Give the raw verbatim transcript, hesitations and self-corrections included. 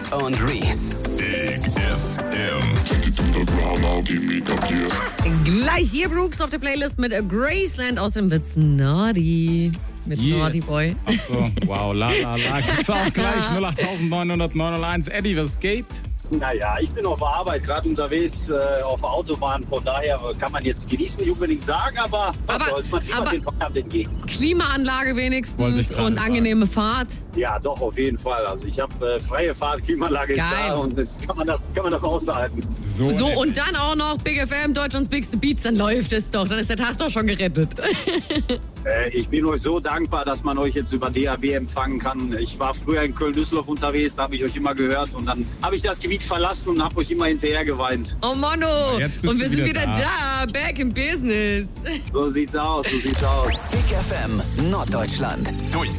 und Reese. Big F M. Gleich hier Brooks auf der Playlist mit Graceland aus dem Witz Naughty. Mit Yes. Naughty Boy. Ach so, wow, la la la. Gibt's auch gleich null acht neun null null neun null eins. Eddie, was geht? Naja, ich bin auf der Arbeit, gerade unterwegs äh, auf der Autobahn. Von daher kann man jetzt genießen nicht unbedingt sagen, aber was Aber- soll's, man aber- fiebert den Feierabend entgegen. Klimaanlage Wollte wenigstens ich gerade und angenehme Fahrt. Ja, doch, auf jeden Fall. Also ich habe äh, freie Fahrt, Klimaanlage ist Geil. da und äh, kann man das, kann man das aushalten. So, So, Eddie. und dann auch noch Big F M, Deutschlands Bigste Beats, dann läuft es doch. Dann ist der Tag doch schon gerettet. Äh, ich bin euch so dankbar, dass man euch jetzt über D A B empfangen kann. Ich war früher in Köln-Düsseldorf unterwegs, da habe ich euch immer gehört und dann habe ich das Gebiet verlassen und habe euch immer hinterher geweint. Oh Mano, Jetzt bist und wir du sind wieder wieder da. back in business. So sieht's aus, so sieht's aus. Big F M Norddeutschland. Durch